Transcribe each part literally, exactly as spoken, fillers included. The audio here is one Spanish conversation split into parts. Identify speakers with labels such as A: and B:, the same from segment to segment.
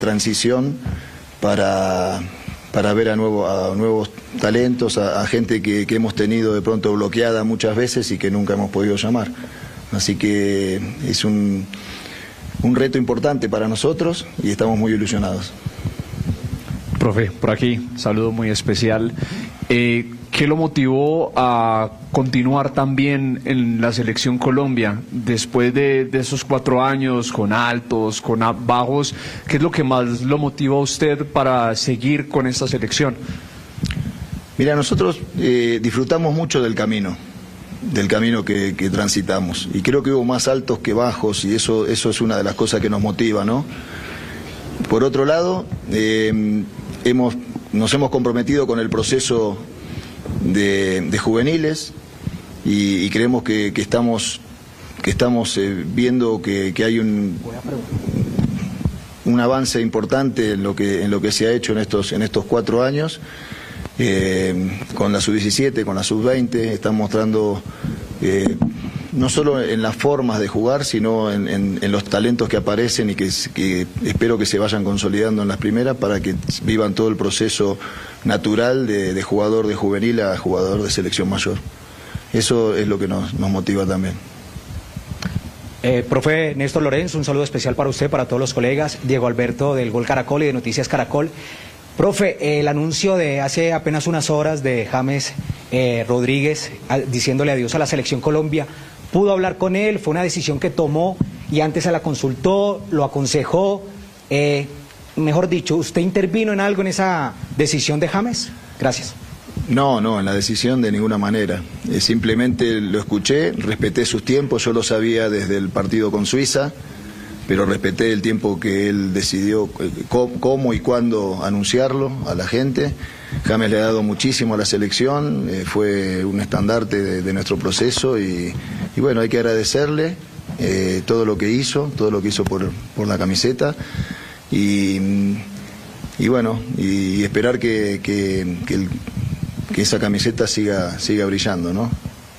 A: transición para, para ver a, nuevo, a nuevos talentos, a, a gente que, que hemos tenido de pronto bloqueada muchas veces y que nunca hemos podido llamar. Así que es un, un reto importante para nosotros y estamos muy ilusionados.
B: Profe, por aquí, saludo muy especial. Eh, ¿Qué lo motivó a continuar también en la Selección Colombia después de, de esos cuatro años con altos, con bajos? ¿Qué es lo que más lo motivó a usted para seguir con esta selección?
A: Mira, nosotros eh, disfrutamos mucho del camino, del camino que, que transitamos, y creo que hubo más altos que bajos, y eso, eso es una de las cosas que nos motiva, ¿no? Por otro lado, eh, hemos, nos hemos comprometido con el proceso De, de juveniles y, y creemos que, que estamos que estamos eh, viendo que, que hay un un avance importante en lo que en lo que se ha hecho en estos en estos cuatro años eh, con la sub diecisiete, con la sub veinte, están mostrando eh, no solo en las formas de jugar, sino en, en, en los talentos que aparecen y que, que espero que se vayan consolidando en las primeras para que vivan todo el proceso natural de, de jugador de juvenil a jugador de selección mayor. Eso es lo que nos, nos motiva también.
C: Eh, profe Néstor Lorenzo, un saludo especial para usted, para todos los colegas. Diego Alberto del Gol Caracol y de Noticias Caracol. Profe, eh, el anuncio de hace apenas unas horas de James eh, Rodríguez a, diciéndole adiós a la Selección Colombia, ¿pudo hablar con él? ¿Fue una decisión que tomó y antes se la consultó, lo aconsejó? Eh, mejor dicho, ¿usted intervino en algo en esa decisión de James? Gracias.
A: No, no, en la decisión de ninguna manera. Eh, simplemente lo escuché, respeté sus tiempos, yo lo sabía desde el partido con Suiza, pero respeté el tiempo que él decidió eh, cómo, cómo y cuándo anunciarlo a la gente. James le ha dado muchísimo a la selección, eh, fue un estandarte de, de nuestro proceso y, y bueno, hay que agradecerle eh, todo lo que hizo, todo lo que hizo por, por la camiseta y, y bueno, y esperar que, que, que, el, que esa camiseta siga, siga brillando, ¿no?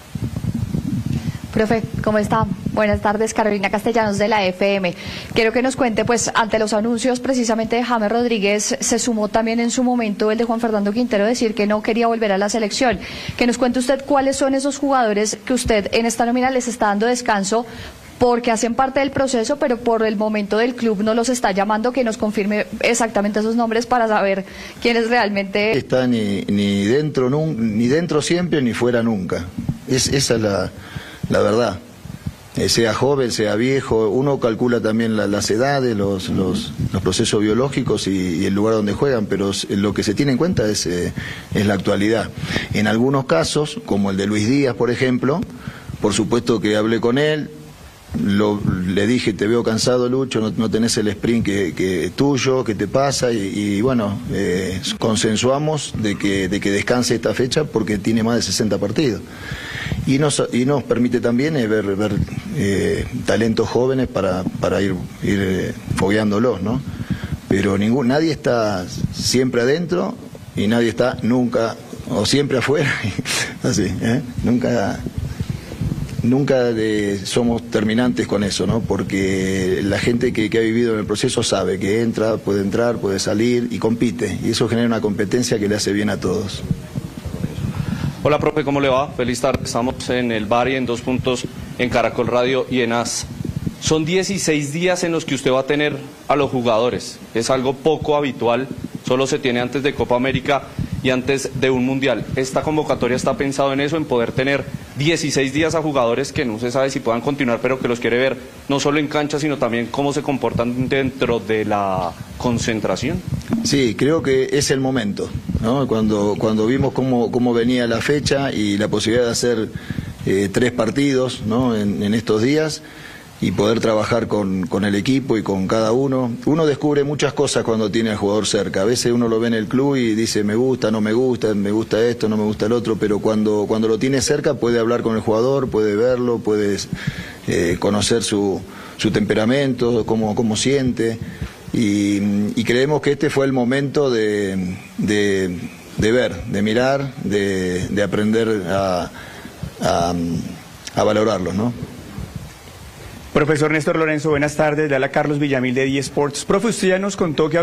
D: Profe, ¿cómo está? Buenas tardes, Carolina Castellanos de la F M. Quiero que nos cuente, pues, ante los anuncios precisamente de James Rodríguez, se sumó también en su momento el de Juan Fernando Quintero decir que no quería volver a la selección. Que nos cuente usted cuáles son esos jugadores que usted en esta nómina les está dando descanso porque hacen parte del proceso, pero por el momento del club no los está llamando, que nos confirme exactamente esos nombres para saber quiénes realmente...
A: Está ni, ni, dentro, ni dentro siempre ni fuera nunca. Es, esa es la, la verdad. Eh, sea joven, sea viejo, uno calcula también la, las edades, los, los, los procesos biológicos y, y el lugar donde juegan, pero lo que se tiene en cuenta es, eh, es la actualidad. En algunos casos, como el de Luis Díaz, por ejemplo, por supuesto que hablé con él, lo, le dije, te veo cansado, Lucho, no, no tenés el sprint que, que tuyo, que te pasa, y, y bueno, eh, consensuamos de que, de que descanse esta fecha porque tiene más de sesenta partidos. Y nos, y nos permite también eh, ver, ver eh, talentos jóvenes para, para ir, ir eh, fogueándolos, ¿no? Pero ningún, nadie está siempre adentro y nadie está nunca, o siempre afuera, así, ¿eh? Nunca, nunca de, somos terminantes con eso, ¿no? Porque la gente que, que ha vivido en el proceso sabe que entra, puede entrar, puede salir y compite, y eso genera una competencia que le hace bien a todos.
E: Hola, profe, ¿cómo le va? Feliz tarde. Estamos en el bar y en Dos Puntos, en Caracol Radio y en A S. Son dieciséis días en los que usted va a tener a los jugadores. Es algo poco habitual, solo se tiene antes de Copa América y antes de un Mundial. Esta convocatoria está pensado en eso, en poder tener dieciséis días a jugadores que no se sabe si puedan continuar, pero que los quiere ver no solo en cancha, sino también cómo se comportan dentro de la concentración.
A: Sí, creo que es el momento, ¿no? Cuando, cuando vimos cómo, cómo venía la fecha y la posibilidad de hacer eh, tres partidos, ¿no? en, en estos días y poder trabajar con, con el equipo y con cada uno. Uno descubre muchas cosas cuando tiene al jugador cerca. A veces uno lo ve en el club y dice me gusta, no me gusta, me gusta esto, no me gusta el otro, pero cuando, cuando lo tiene cerca puede hablar con el jugador, puede verlo, puede eh, conocer su, su temperamento, cómo, cómo siente. Y, y creemos que este fue el momento de, de, de ver, de mirar, de, de aprender a, a, a valorarlos, ¿no?
F: Profesor Néstor Lorenzo, buenas tardes. Le habla Carlos Villamil de D Sports. Profe, usted ya nos contó que